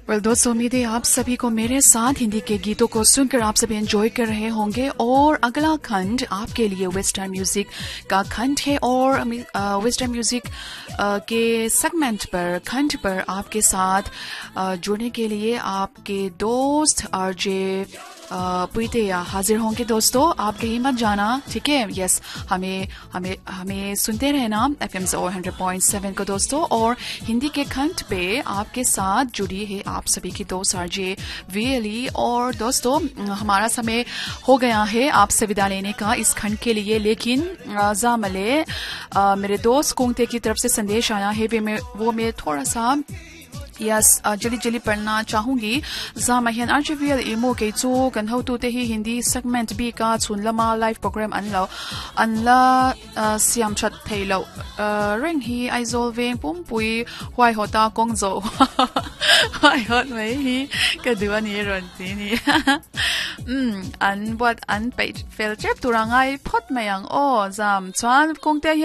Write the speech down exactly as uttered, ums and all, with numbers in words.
Well दोस्तों, उम्मीद है आप सभी को मेरे साथ हिंदी के गीतों को सुनकर आप सभी एंजॉय कर रहे होंगे। और अगला खंड आपके लिए वेस्टर्न म्यूजिक का खंड है और वेस्टर्न म्यूजिक के सेगमेंट पर खंड पर आपके साथ जुड़ने के लिए आपके दोस्त आरजे पुइतेया हाजिर होंगे। दोस्तों, आप कहीं मत जाना, ठीक है? यस, हमें हमें हमें सुनते रहना एफएम और हंड्रेड पॉइंट सेवन को दोस्तों। और हिंदी के खंड पे आपके साथ जुड़ी है आप सभी की दोस्त आरजे वीएलई। और दोस्तों, हमारा समय हो गया है आपसे विदा लेने का इस खंड के लिए, लेकिन जामले मेरे दोस्त कुंगते की तरफ से संदेश आया है, वे मैं वो मैं थोड़ा सा यस जल्दी जल्दी पढ़ना चाहूंगी। जामहियन आरजीवीएल इमो के चो कन्हौ तुते ही हिंदी सेगमेंट बी का चुन लमा लाइव प्रोग्राम अनलो अनला सियाम छत थैलो रेंग ही आइजोल वेंग पुम पुई हुआई होता कोंगजो हुआई होत में ही कदुआ नि रंती नि um an what an page fel chep turangai phot mayang o zam chuan kongte